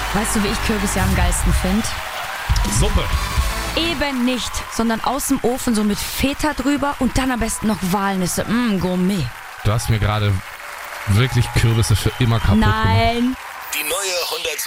Weißt du, wie ich Kürbisse am geilsten finde? Suppe. Eben nicht, sondern aus dem Ofen so mit Feta drüber und dann am besten noch Walnüsse. Gourmet. Du hast mir gerade wirklich Kürbisse für immer kaputt gemacht. Nein. Die neue 107